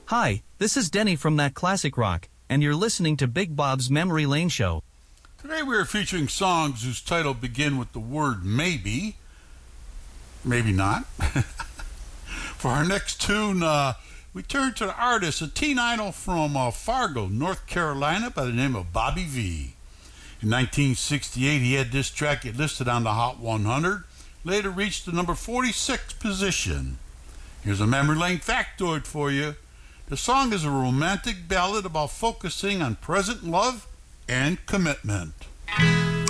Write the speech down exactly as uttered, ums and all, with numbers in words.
Hi, this is Denny from That Classic Rock, and you're listening to Big Bob's Memory Lane Show. Today we are featuring songs whose title begin with the word maybe, maybe not. For our next tune, uh, we turn to the artist, a teen idol from uh, Fargo, North Carolina, by the name of Bobby V. In nineteen sixty-eight, he had this track it listed on the Hot one hundred, later reached the number forty-six position. Here's a memory lane factoid for you. The song is a romantic ballad about focusing on present love and commitment.